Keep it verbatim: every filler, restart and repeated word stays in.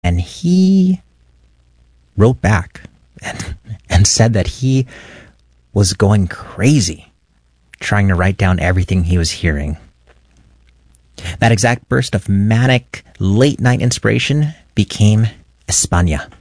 And he wrote back and, and said that he was going crazy trying to write down everything he was hearing. That exact burst of manic late-night inspiration became España.